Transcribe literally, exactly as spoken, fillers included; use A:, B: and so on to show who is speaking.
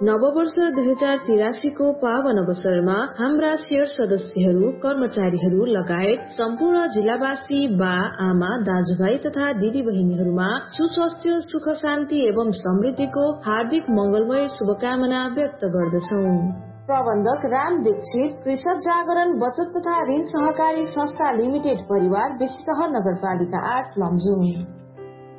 A: नववर्ष दुई हजार तिरासी को पावन अवसरमा हाम्रा शेयर सदस्यहरू, कर्मचारीहरू लगायत सम्पूर्ण जिल्लावासी, बा आमा, दाजुभाइ तथा दिदी बहिनीहरूमा सुस्वास्थ्य, सुख शान्ति एवं समृद्धिको हार्दिक मंगलमय शुभकामना व्यक्त गर्दछौं। प्रबन्धक राम दीक्षित, कृषक जागरण बचत तथा ऋण सहकारी संस्था लिमिटेड परिवार, बेसीसहर नगरपालिका आठ लमजुङ।